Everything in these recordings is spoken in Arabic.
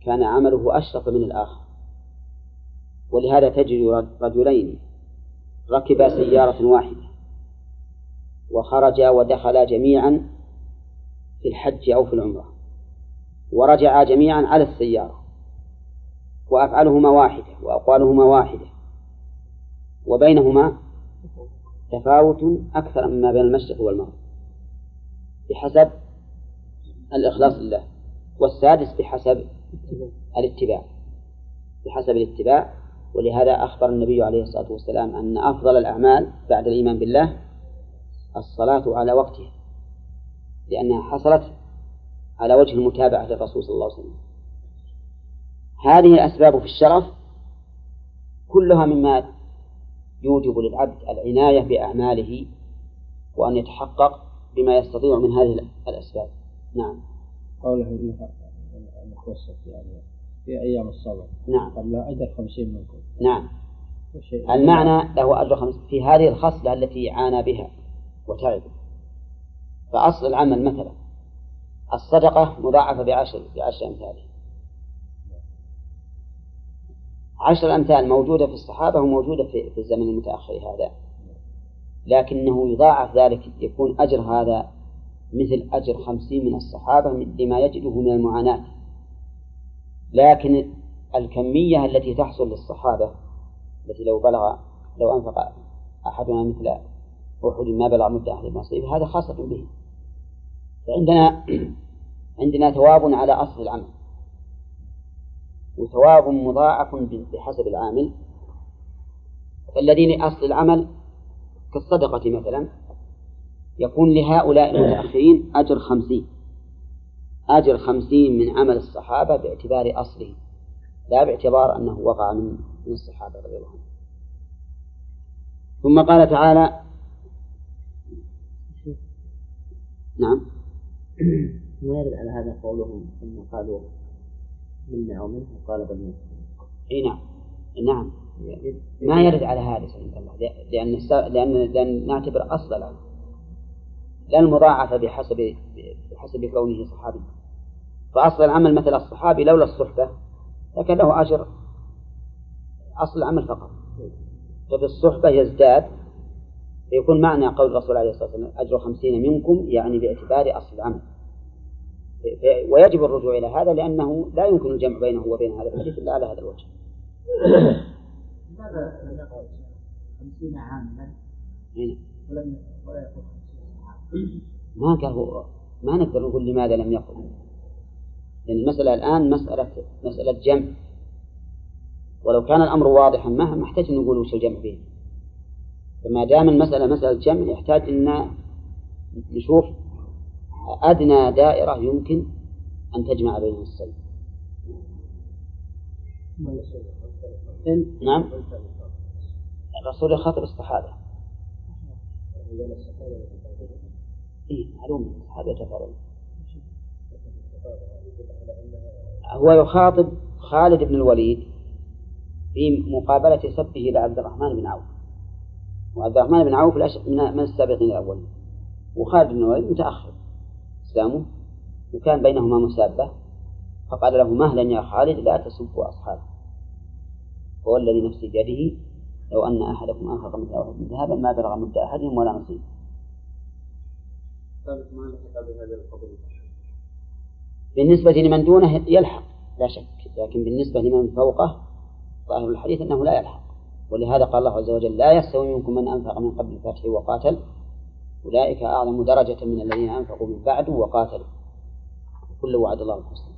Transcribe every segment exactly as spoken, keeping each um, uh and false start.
كان عمله أشرف من الآخر. ولهذا تجد رجلين ركبا سيارة واحدة وخرجا ودخلا جميعا في الحج أو في العمرة ورجعا جميعا على السيارة وأفعالهما واحدة وأقوالهما واحدة وبينهما تفاوت أكثر مما بين المشرق والمغرب بحسب الإخلاص لله. والسادس بحسب الاتباع بحسب الاتباع ولهذا أخبر النبي عليه الصلاة والسلام أن أفضل الأعمال بعد الإيمان بالله الصلاة على وقتها لأنها حصلت على وجه المتابعة للرسول صلى الله عليه وسلم. هذه الأسباب في الشرف كلها مما يوجب للعبد العناية بأعماله وأن يتحقق بما يستطيع من هذه الأسباب. نعم. قوله المخصص يعني في أيام الصبر. نعم. قال له أجر خمسين منكم. نعم. المعنى له أجر خمسين في هذه الخصلة التي عانى بها وتعب. فأصل العمل مثلا الصدقة مضاعفة بعشر بعشر أمثاله. عشر أمثال موجودة في الصحابة وموجودة في في الزمن المتأخر هذا، لكنه يضاعف ذلك يكون أجر هذا مثل أجر خمسين من الصحابة لما يجده من المعاناة. لكن الكمية التي تحصل للصحابة التي لو بلغ لو أنفق أحدنا مثل أحد ما بلغ مدة أهل المصيب هذا خاصة به. فعندنا عندنا ثواب على أصل العمل وثواب مضاعف بحسب العامل. فالذين أصل العمل كالصدقة مثلا يكون لهؤلاء المتأخرين أجر خمسين أجر خمسين من عمل الصحابة باعتبار أصله لا باعتبار أنه وقع من الصحابة رضي الله عنهم. ثم قال تعالى نعم ما يرد على هذا قولهم ثم قالوا منا ومنه وقال بل منه. اي نعم نعم ما يرد على هذا لأن لأن لأن نعتبر أصل العمل لا المضاعفة بحسب بحسب كونه صحابي. فأصل العمل مثل الصحابي لولا الصحبة لكن له أجر أصل العمل فقط. فبالصحبة يزداد فيكون معنى قول الرسول عليه الصلاة والسلام أجر خمسين منكم يعني باعتبار أصل العمل. ويجب الرجوع إلى هذا لأنه لا يمكن الجمع بينه وبين هذا الحديث إلا على هذا الوجه. لماذا نقول خمسين عاما ولم ولا يقول خمسين ما قال ما نقدر نقول لماذا لم يقل لأن المسألة الآن مسألة مسألة جمع ولو كان الأمر واضحا ما محتاج نقول وش الجمع به. فما دام المسألة مسألة جمع يحتاج أن نشوف أدنى دائرة يمكن أن تجمع بين السيد. نعم الرسول يخاطب الصحابة. إيه معلوم الصحابة يتفاضلون. هو يخاطب خالد بن الوليد في مقابلة سبه لعبد الرحمن بن عوف. وعبد الرحمن بن عوف من السابقين الأولين وخالد بن الوليد متأخر إسلامه وكان بينهما مسابة فقال له مهلا يا خالد لا تسبوا أصحابه هو الذي نفسي بيده لو أن أحدكم أنفق مثل أحد من ذهبا ما بلغ مد أحدهم ولا نصيب. بالنسبة لمن دونه يلحق لا شك لكن بالنسبة لمن فوقه ظاهر الحديث أنه لا يلحق. ولهذا قال الله عز وجل لا يستوي منكم من أنفق من قبل الفتح وقاتل أولئك أعظم درجة من الذين أنفقوا من بعد وقاتلوا كل وعد الله الحسنى.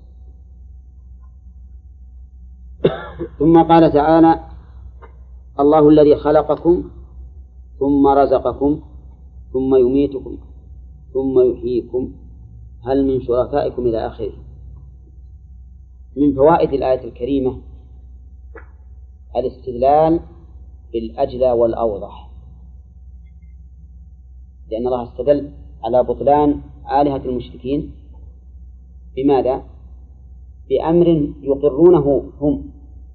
ثم قال تعالى الله الذي خلقكم ثم رزقكم ثم يميتكم ثم يحييكم هل من شركائكم إلى آخره. من فوائد الآية الكريمة الاستدلال بالأجلى والأوضح لأن الله استدل على بطلان آلهة المشركين بماذا؟ بأمر يقرونه هم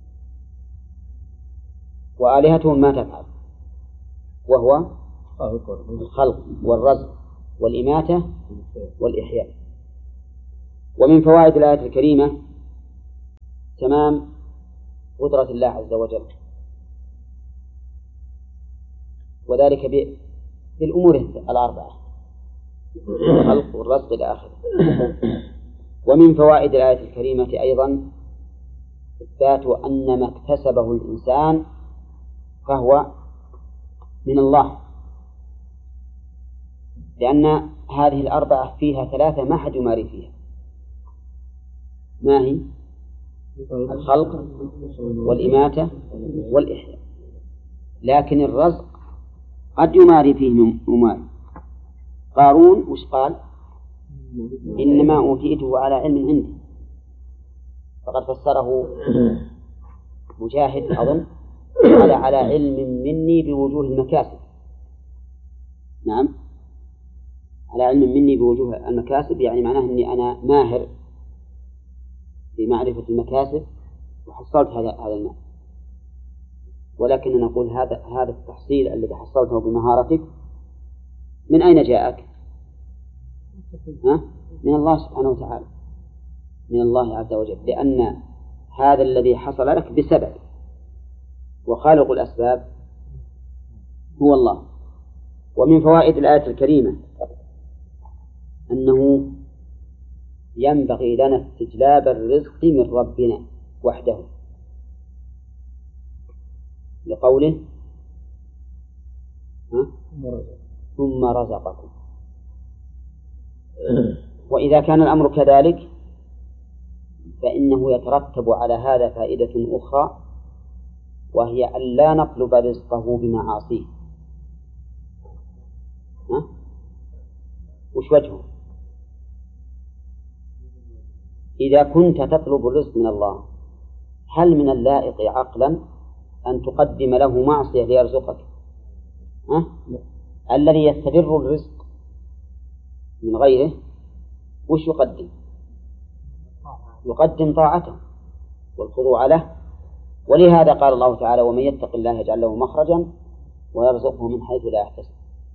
وآلهتهم ما تفعل وهو الخلق والرزق والإماتة والإحياء. ومن فوائد الآية الكريمة تمام قدرة الله عز وجل، وذلك بالأمور الأربعة: الخلق والرزق إلى آخره. ومن فوائد الآية الكريمة أيضا إثبات أن ما اكتسبه الإنسان فهو من الله، لأن هذه الأربعة فيها ثلاثة ما حد يماري فيها. ما هي؟ الخلق والإماتة والإحياء. لكن الرزق قد يماري فيه مماري. قارون وش قال؟ إنما أوتيته على علم عندي، فقد فسره مجاهد أظن على على علم مني بوجوه المكاسب. نعم، على علم مني بوجوه المكاسب، يعني معناه أني أنا ماهر في معرفة المكاسب وحصلت هذا هذا المال. ولكن نقول هذا هذا التحصيل الذي حصلته بمهارتك من أين جاءك؟ ها؟ من الله سبحانه وتعالى، من الله عز وجل، لأن هذا الذي حصل لك بسبب، وخالق الأسباب هو الله. ومن فوائد الآية الكريمة أنه ينبغي لنا استجلاب الرزق من ربنا وحده، لقوله ها؟ ثم رزقكم. وإذا كان الأمر كذلك فإنه يترتب على هذا فائدة أخرى، وهي أن لا نطلب رزقه بمعاصيه. ها؟ وش وجهه؟ إذا كنت تطلب الرزق من الله، هل من اللائق عقلا أن تقدم له معصية ليرزقك؟ ها؟ الذي يستدر الرزق من غيره وش يقدم؟ يقدم طاعته والخضوع له. ولهذا قال الله تعالى: ومن يتق الله يجعل له مخرجا ويرزقه من حيث لا يحتسب.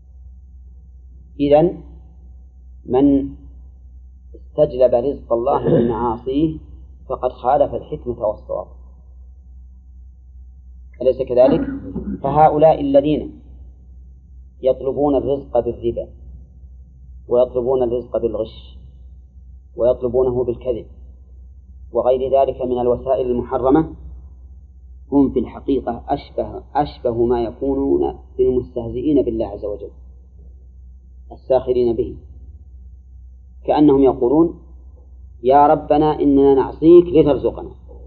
إذن من استجلب رزق الله بمعاصيه فقد خالف الحكمة والصواب، أليس كذلك؟ فهؤلاء الذين يطلبون الرزق بالربا ويطلبون الرزق بالغش ويطلبونه بالكذب وغير ذلك من الوسائل المحرمة هم في الحقيقة أشبه, أشبه ما يكونون بالمستهزئين بالله عز وجل الساخرين به، كأنهم يقولون: يا ربنا إننا نعصيك لترزقنا.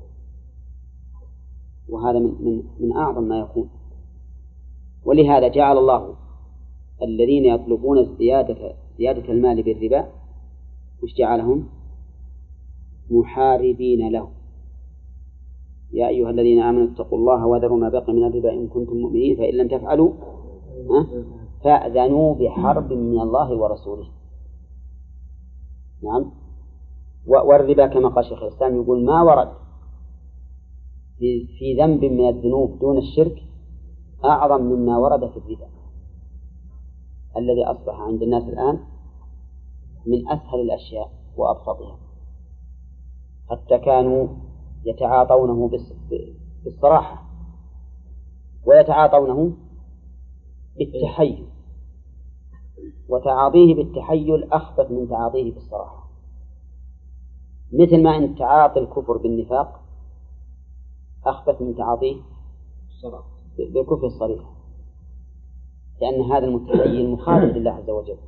وهذا من, من, من أعظم ما يكون. ولهذا جعل الله الذين يطلبون زيادة, زيادة المال بالربا وش جعلهم؟ محاربين له. يا أيها الذين آمنوا اتقوا الله وذروا ما بقي من الربا إن كنتم مؤمنين فإن لم تفعلوا فأذنوا بحرب من الله ورسوله. نعم. والربا كما قال شيخ الإسلام يقول: ما ورد في ذنب من الذنوب دون الشرك أعظم مما ورد في الربا، الذي أصبح عند الناس الآن من أسهل الأشياء وأبسطها، حتى كانوا يتعاطونه بالصراحة ويتعاطونه بالتحيل، وتعاطيه بالتحيل أخبث من تعاطيه بالصراحة، مثل ما أن تعاطي الكفر بالنفاق أخبث من تعاطيه بالكفر الصريح، لأن هذا المتحيل مخالف لله عز وجل.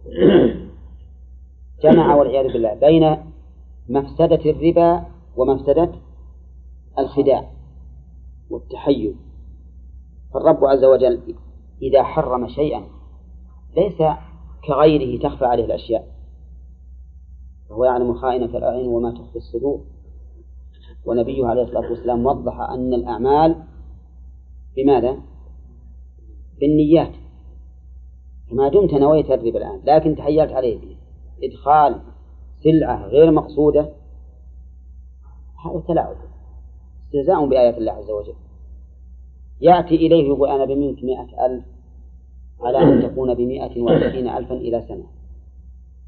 جمع والعياذ بالله بين مفسدة الربا ومفسدة الخداع والتحيل. فالرب عز وجل إذا حرم شيئا ليس كغيره تخفى عليه الأشياء، فهو يعلم خائنة الأعين وما تخفي الصدور. ونبيه عليه الصلاة والسلام وضح أن الأعمال بماذا؟ بالنيات. فما دمت نويت الربا الآن لكن تحيلت عليه إدخال سلعة غير مقصودة، هذا تلاعب، استهزاء بآيات الله عز وجل. يأتي إليه يقول: أنا بمنك مئة ألف على أن تكون بمئة وعشرين ألفا إلى سنة.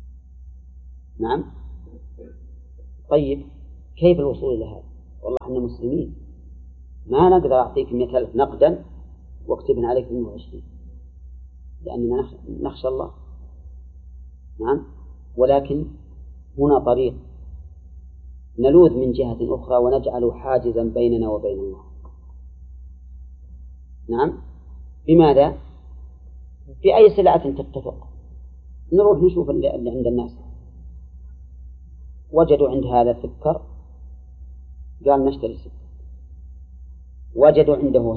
نعم. طيب كيف الوصول إلى هذا؟ والله إحنا ما نقدر أعطيك مئة ألف نقدا واكتبنا عليك مئة وعشرين، لأننا نخشى الله. نعم. ولكن هنا طريق نلوذ من جهة أخرى ونجعل حاجزا بيننا وبين الله. نعم. بماذا؟ في أي سلعة تتفق نروح نشوف اللي عند الناس، وجدوا عند هذا سكر قال نشتري سكر، وجدوا عنده